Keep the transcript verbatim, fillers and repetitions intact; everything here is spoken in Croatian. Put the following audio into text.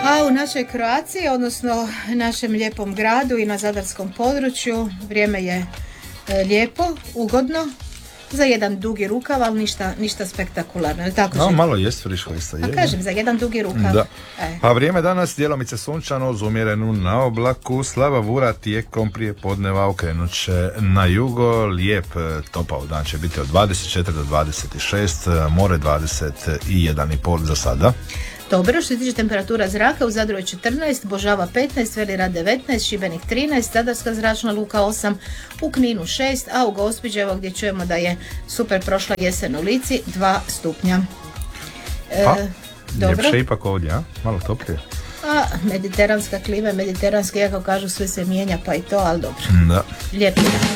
A u našoj Kroaciji, odnosno našem lijepom gradu i na zadarskom području, vrijeme je e, lijepo, ugodno, za jedan dugi rukav, ali ništa, ništa spektakularno. Tako no, malo jest friško isto. A kažem, za jedan dugi rukav. Da. E. A vrijeme danas djelomice sunčano uz umjerenu na oblaku, slaba vura tijekom prije podneva okrenut će na jugo, lijep topao dan će biti od dvadeset četiri do dvadeset šest, more dvadeset jedan i pol za sada. Dobro, što se tiče temperatura zraka, u Zadru je četrnaest, Božava petnaest, Veli Rat devetnaest, Šibenik trinaest, Zadarska zračna luka osam, u Kninu šest, a u Gospićevo gdje čujemo da je super prošla jesen u Lici dva stupnja. E, pa, dobro. Ljepše ipak ovdje, a? Malo toplije. A, mediteranska klima, mediteranska, jako kažu sve se mijenja, pa i to, ali dobro. Da. Lijepo.